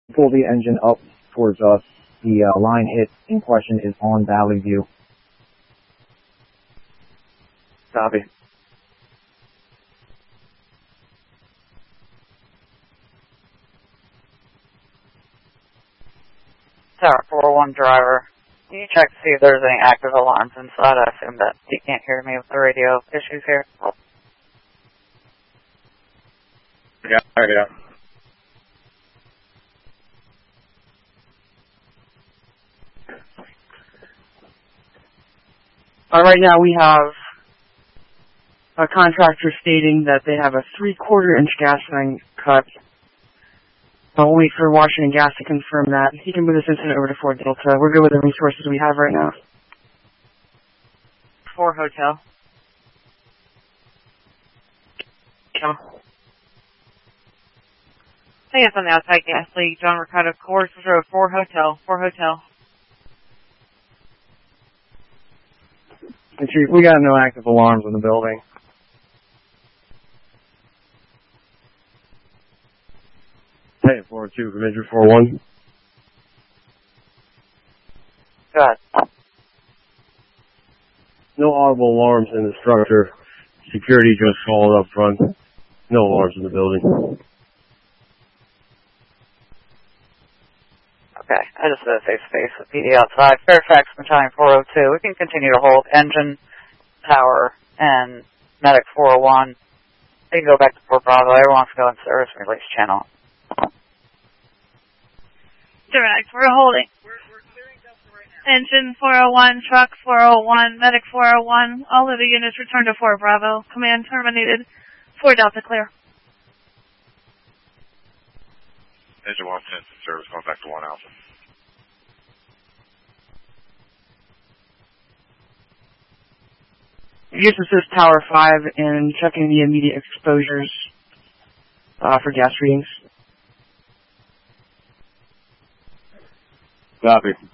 Pull the engine up towards us. The line hit in question is on Valley View. Copy. Tower 401 driver. Can you check to see if there's any active alarms inside? I assume that you can't hear me with the radio issues here. Yeah. Right now we have a contractor stating that they have a 3/4 inch gas line cut. I'll wait for Washington Gas to confirm that. He can move this incident over to Fort Delta. We're good with the resources we have right now. 4 Hotel. Yeah. Hey, it's on the outside gas leak. John Ricardo, Course Road, 4 Hotel. 4 Hotel. And Chief, we got no active alarms in the building. Hey, 402, Commander 41. Good. No audible alarms in the structure. Security just called up front. No alarms in the building. Okay, I just did a face-to-face with PD outside. Fairfax Battalion 402. We can continue to hold engine, power, and medic 401. They can go back to Fort Bravo. Everyone wants to go in service release channel. Direct, we're holding. We're clearing Delta right now. Engine 401, truck 401, medic 401. All of the units return to Fort Bravo. Command terminated. 4 Delta clear. Engine 110 service going back to 1 Alpha. Use assist Tower 5 and checking the immediate exposures for gas readings. Copy.